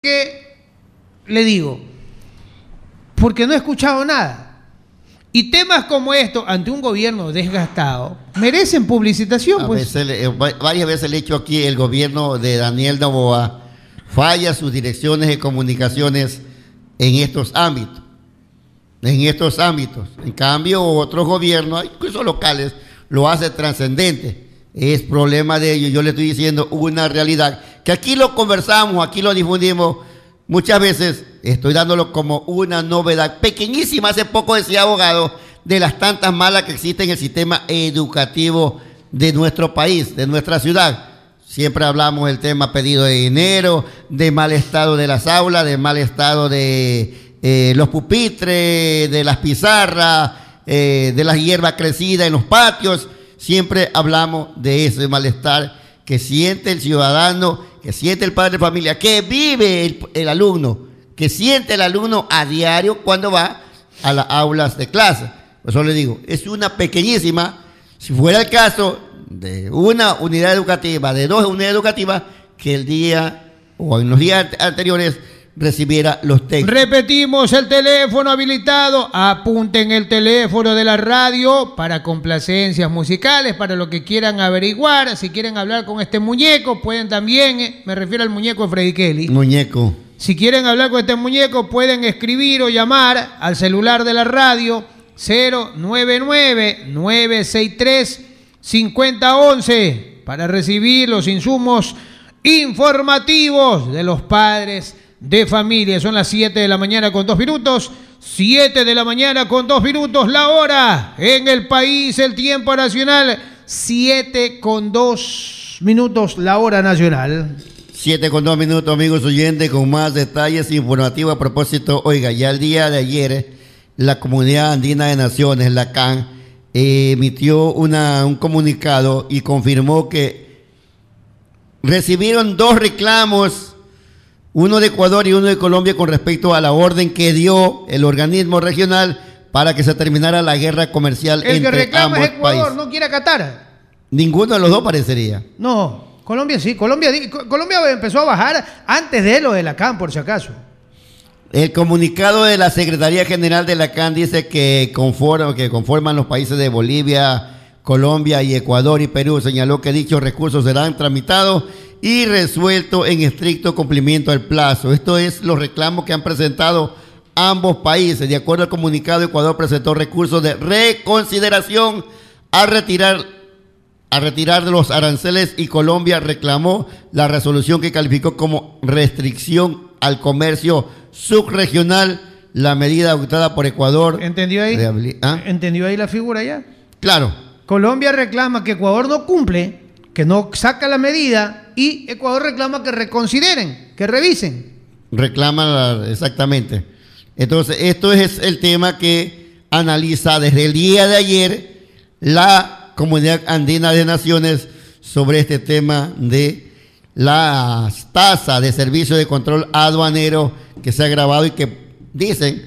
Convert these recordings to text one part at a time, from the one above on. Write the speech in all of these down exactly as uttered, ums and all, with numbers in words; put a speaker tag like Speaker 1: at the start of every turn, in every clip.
Speaker 1: que le digo, porque no he escuchado nada. Y temas como estos, ante un gobierno desgastado, merecen publicitación.
Speaker 2: A
Speaker 1: Pues.
Speaker 2: veces, varias veces le he dicho aquí, el gobierno de Daniel Noboa falla sus direcciones de comunicaciones en estos ámbitos. En estos ámbitos. En cambio, otros gobiernos, incluso locales, lo hacen trascendente. Es problema de ellos. Yo le estoy diciendo una realidad, que aquí lo conversamos, aquí lo difundimos. Muchas veces estoy dándolo como una novedad pequeñísima. Hace poco decía abogado de las tantas malas que existen en el sistema educativo de nuestro país, de nuestra ciudad. Siempre hablamos del tema pedido de dinero, de mal estado de las aulas, de mal estado de eh, los pupitres, de las pizarras, eh, de la hierba crecida en los patios. Siempre hablamos de ese malestar que siente el ciudadano, que siente el padre de familia, que vive el, el alumno, que siente el alumno a diario cuando va a las aulas de clase. Por eso le digo, es una pequeñísima, si fuera el caso de una unidad educativa, de dos unidades educativas, que el día o en los días anteriores recibiera los textos.
Speaker 1: Repetimos el teléfono habilitado, apunten el teléfono de la radio para complacencias musicales, para lo que quieran averiguar. Si quieren hablar con este muñeco, pueden también, eh, me refiero al muñeco de Freddy Kelly.
Speaker 2: Muñeco.
Speaker 1: Si quieren hablar con este muñeco, pueden escribir o llamar al celular de la radio cero nueve nueve, nueve seis tres, cinco cero uno uno para recibir los insumos informativos de los padres de familia. Son las siete de la mañana con dos minutos. siete de la mañana con dos minutos. La hora en el país, el tiempo nacional. siete con dos minutos, la hora nacional.
Speaker 2: siete con dos minutos, amigos oyentes, con más detalles informativos a propósito. Oiga, ya el día de ayer, la Comunidad Andina de Naciones, la C A N, eh, emitió una, un comunicado y confirmó que recibieron dos reclamos, uno de Ecuador y uno de Colombia, con respecto a la orden que dio el organismo regional para que se terminara la guerra comercial
Speaker 1: el
Speaker 2: entre
Speaker 1: que reclama
Speaker 2: ambos
Speaker 1: es Ecuador,
Speaker 2: países.
Speaker 1: no quiere acatar.
Speaker 2: Ninguno de los dos parecería.
Speaker 1: No, Colombia sí. Colombia, Colombia empezó a bajar antes de lo de la C A N, por si acaso.
Speaker 2: El comunicado de la Secretaría General de la C A N dice que, conforma, que conforman los países de Bolivia, Colombia y Ecuador y Perú. Señaló que dichos recursos serán tramitados y resueltos en estricto cumplimiento del plazo. Esto es los reclamos que han presentado ambos países. De acuerdo al comunicado, Ecuador presentó recursos de reconsideración a retirar, a retirar de los aranceles, y Colombia reclamó la resolución que calificó como restricción al comercio subregional, la medida adoptada por Ecuador.
Speaker 1: ¿Entendió ahí?
Speaker 2: ¿Ah?
Speaker 1: ¿Entendió ahí la figura ya?
Speaker 2: Claro.
Speaker 1: Colombia reclama que Ecuador no cumple, que no saca la medida, y Ecuador reclama que reconsideren, que revisen.
Speaker 2: Reclaman exactamente. Entonces, esto es el tema que analiza desde el día de ayer la Comunidad Andina de Naciones sobre este tema de las tasas de servicio de control aduanero que se ha agravado y que dicen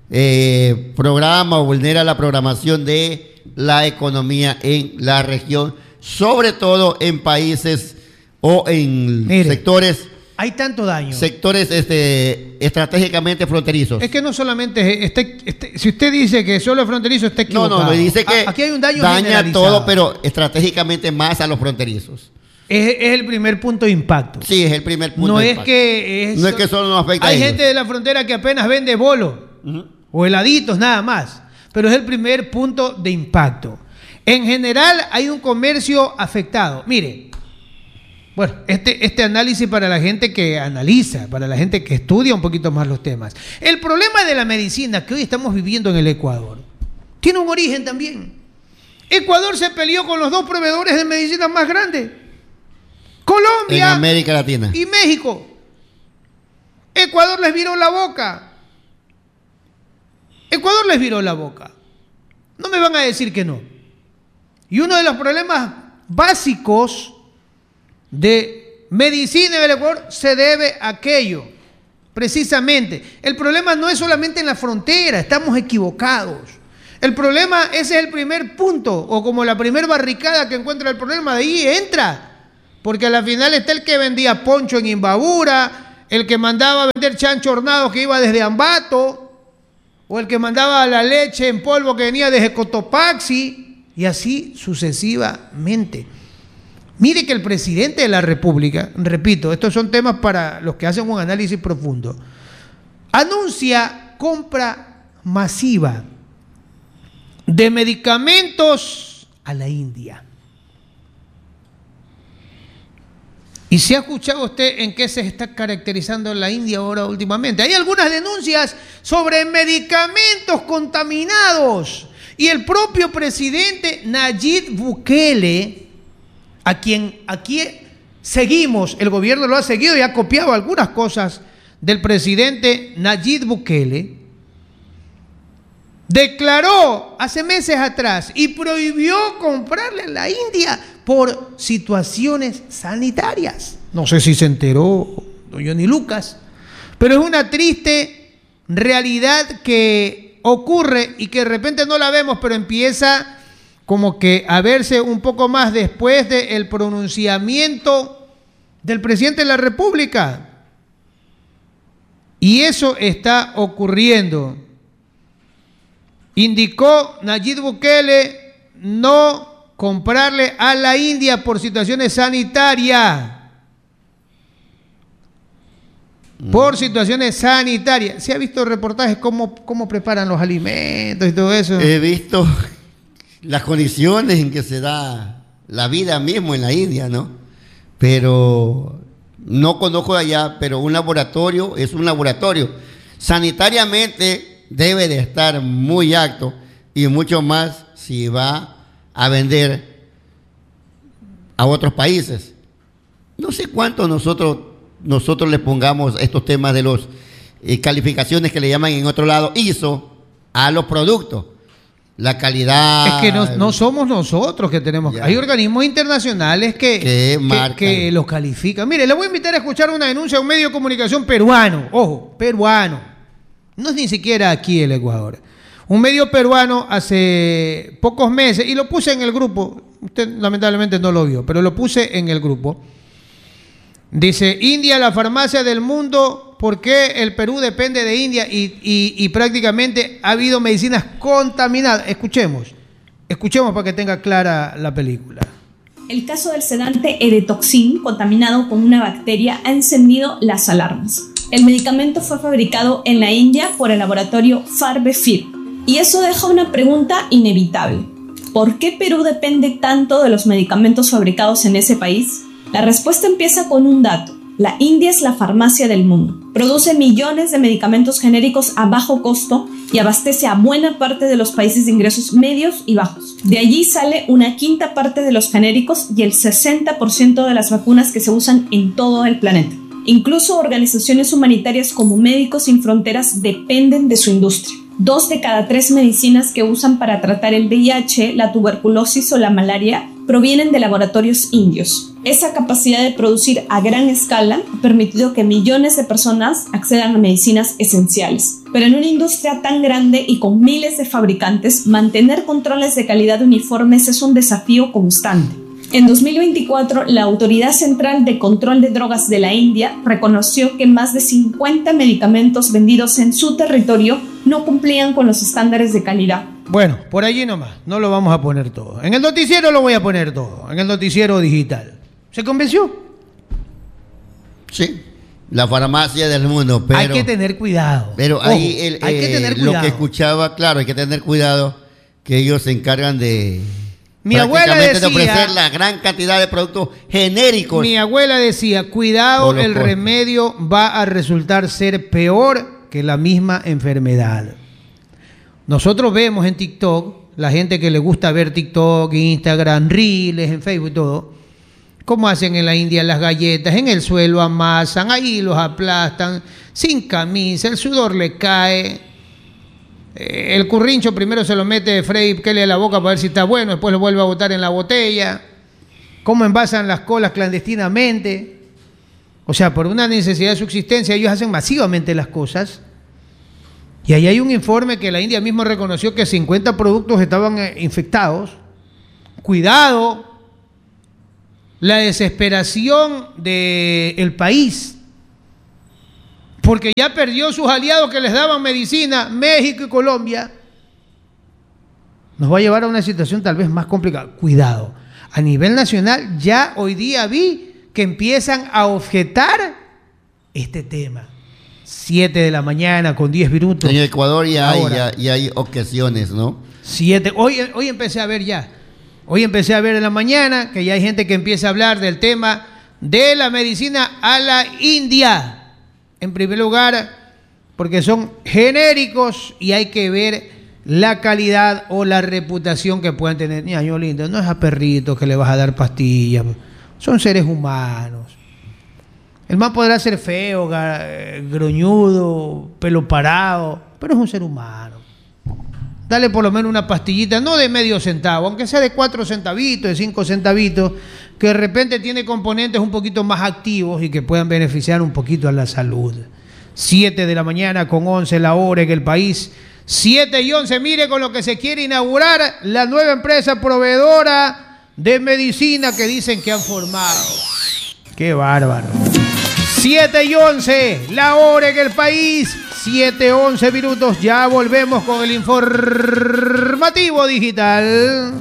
Speaker 2: eh, programa o vulnera la programación de la economía en la región, sobre todo en países o en Mire, sectores
Speaker 1: hay tanto daño
Speaker 2: sectores este, estratégicamente fronterizos.
Speaker 1: Es que no solamente este, este, si usted dice que solo es fronterizo, está equivocado.
Speaker 2: No, no, no, dice que
Speaker 1: a, aquí hay un daño
Speaker 2: daña todo, pero estratégicamente más a los fronterizos.
Speaker 1: Es, es el primer punto de impacto.
Speaker 2: Sí, es el primer punto
Speaker 1: no
Speaker 2: de
Speaker 1: es
Speaker 2: impacto.
Speaker 1: Que es,
Speaker 2: no es que solo nos afecta
Speaker 1: hay
Speaker 2: a ellos.
Speaker 1: gente de la frontera que apenas vende bolo uh-huh. o heladitos nada más, pero es el primer punto de impacto. En general hay un comercio afectado. Mire, bueno, este, este análisis para la gente que analiza, para la gente que estudia un poquito más los temas. El problema de la medicina que hoy estamos viviendo en el Ecuador tiene un origen también. Ecuador se peleó con los dos proveedores de medicina más grandes, Colombia
Speaker 2: en América Latina
Speaker 1: y México. Ecuador les viró la boca. Ecuador les viró la boca. No me van a decir que no. Y uno de los problemas básicos de medicina en el Ecuador se debe a aquello. Precisamente. El problema no es solamente en la frontera, estamos equivocados. El problema, ese es el primer punto, o como la primera barricada que encuentra el problema, de ahí entra. Porque a la final está el que vendía poncho en Imbabura, el que mandaba a vender chancho hornado que iba desde Ambato, o el que mandaba la leche en polvo que venía desde Cotopaxi, y así sucesivamente. Mire que el presidente de la República, repito, estos son temas para los que hacen un análisis profundo, anuncia compra masiva de medicamentos a la India. ¿Y se ha escuchado usted en qué se está caracterizando la India ahora últimamente? Hay algunas denuncias sobre medicamentos contaminados. Y el propio presidente Nayib Bukele, a quien aquí seguimos, el gobierno lo ha seguido y ha copiado algunas cosas del presidente Nayib Bukele, declaró hace meses atrás y prohibió comprarle a la India por situaciones sanitarias. No sé si se enteró don Johnny Lucas, pero es una triste realidad que ocurre y que de repente no la vemos, pero empieza como que a verse un poco más después del pronunciamiento del presidente de la República. Y eso está ocurriendo. Indicó Nayib Bukele no comprarle a la India por situaciones sanitarias. Por situaciones sanitarias. ¿Se ha visto reportajes cómo, cómo preparan los alimentos y todo eso?
Speaker 2: He visto las condiciones en que se da la vida mismo en la India, ¿no? Pero no conozco allá, pero un laboratorio es un laboratorio. Sanitariamente debe de estar muy alto y mucho más si va a vender a otros países. No sé cuánto nosotros nosotros le pongamos estos temas de las eh, calificaciones que le llaman en otro lado I S O a los productos. La calidad.
Speaker 1: Es que no, no somos nosotros que tenemos. Ya. Hay organismos internacionales que, que, que, que los califican. Mire, le voy a invitar a escuchar una denuncia de un medio de comunicación peruano. Ojo, peruano. No es ni siquiera aquí el Ecuador. Un medio peruano hace pocos meses, y lo puse en el grupo, usted lamentablemente no lo vio, pero lo puse en el grupo. Dice, India, la farmacia del mundo, ¿por qué el Perú depende de India y, y, y prácticamente ha habido medicinas contaminadas? Escuchemos, escuchemos para que tenga clara la película.
Speaker 3: El caso del sedante Edetoxin, contaminado con una bacteria, ha encendido las alarmas. El medicamento fue fabricado en la India por el laboratorio Farbefir. Y eso deja una pregunta inevitable. ¿Por qué Perú depende tanto de los medicamentos fabricados en ese país? La respuesta empieza con un dato. La India es la farmacia del mundo. Produce millones de medicamentos genéricos a bajo costo y abastece a buena parte de los países de ingresos medios y bajos. De allí sale una quinta parte de los genéricos y el sesenta por ciento de las vacunas que se usan en todo el planeta. Incluso organizaciones humanitarias como Médicos Sin Fronteras dependen de su industria. Dos de cada tres medicinas que usan para tratar el V I H, la tuberculosis o la malaria provienen de laboratorios indios. Esa capacidad de producir a gran escala ha permitido que millones de personas accedan a medicinas esenciales. Pero en una industria tan grande y con miles de fabricantes, mantener controles de calidad uniformes es un desafío constante. En dos mil veinticuatro, la Autoridad Central de Control de Drogas de la India reconoció que más de cincuenta medicamentos vendidos en su territorio no cumplían con los estándares de calidad.
Speaker 1: Bueno, por allí nomás, no lo vamos a poner todo. En el noticiero lo voy a poner todo, en el noticiero digital. ¿Se convenció?
Speaker 2: Sí, la farmacia del mundo, pero...
Speaker 1: Hay que tener cuidado.
Speaker 2: Pero
Speaker 1: Ojo,
Speaker 2: ahí el,
Speaker 1: hay que
Speaker 2: eh,
Speaker 1: tener cuidado.
Speaker 2: Lo que escuchaba, claro, hay que tener cuidado que ellos se encargan de...
Speaker 1: Mi abuela decía,
Speaker 2: de ofrecer la gran cantidad de productos genéricos.
Speaker 1: Mi abuela decía, cuidado, el costos. remedio va a resultar ser peor que la misma enfermedad. Nosotros vemos en TikTok, la gente que le gusta ver TikTok, Instagram, Reels, en Facebook y todo, cómo hacen en la India las galletas, en el suelo amasan, ahí los aplastan, sin camisa, el sudor le cae. El currincho primero se lo mete Freddy Kelly a la boca para ver si está bueno, después lo vuelve a botar en la botella. Cómo envasan las colas clandestinamente. O sea, por una necesidad de subsistencia, ellos hacen masivamente las cosas. Y ahí hay un informe que la India mismo reconoció que cincuenta productos estaban infectados. Cuidado, la desesperación del país porque ya perdió sus aliados que les daban medicina, México y Colombia, nos va a llevar a una situación tal vez más complicada. Cuidado, a nivel nacional ya hoy día vi que empiezan a objetar este tema. siete de la mañana con diez minutos.
Speaker 2: En Ecuador ya hay, ya, ya hay objeciones, ¿no?
Speaker 1: siete. Hoy, hoy empecé a ver ya. Hoy empecé a ver en la mañana que ya hay gente que empieza a hablar del tema de la medicina a la India. En primer lugar, porque son genéricos y hay que ver la calidad o la reputación que puedan tener. Ñaño lindo, no es a perritos que le vas a dar pastillas. Son seres humanos. El man podrá ser feo, gruñudo, pelo parado, pero es un ser humano. Dale por lo menos una pastillita, no de medio centavo, aunque sea de cuatro centavitos, de cinco centavitos, que de repente tiene componentes un poquito más activos y que puedan beneficiar un poquito a la salud. siete de la mañana con once la hora en el país. siete y once, mire con lo que se quiere inaugurar la nueva empresa proveedora de medicina que dicen que han formado. ¡Qué bárbaro! siete y once, la hora en el país. siete, once minutos, ya volvemos con el informativo digital.